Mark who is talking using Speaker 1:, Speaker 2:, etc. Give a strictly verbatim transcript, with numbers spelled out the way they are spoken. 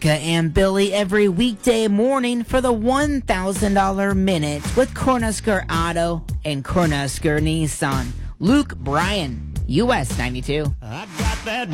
Speaker 1: Becca and Billy every weekday morning for the one thousand dollars Minute with Cornhusker Auto and Cornhusker Nissan. Luke Bryan, U S ninety-two.
Speaker 2: I got that